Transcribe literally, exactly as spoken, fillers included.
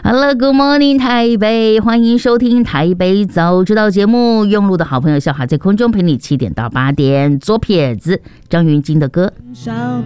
Hello，Good morning， 台北，欢迎收听台北早知道节目。用路的好朋友小海在空中陪你七点到八点。左撇子张芸京的歌。